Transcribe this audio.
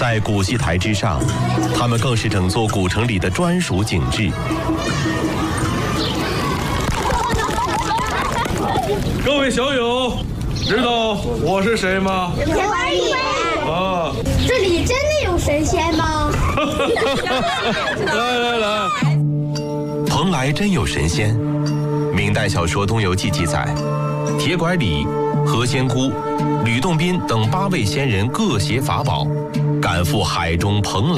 在古戏台之上，它们更是整座古城里的专属景致。 各位小友，知道我是谁吗？ 铁拐李。 啊， 这里真的有神仙吗？ 来， 蓬莱真有神仙。明代小说《东游记》记载，铁拐李、何仙姑、吕洞宾等8位仙人各携法宝，赶赴海中蓬莱。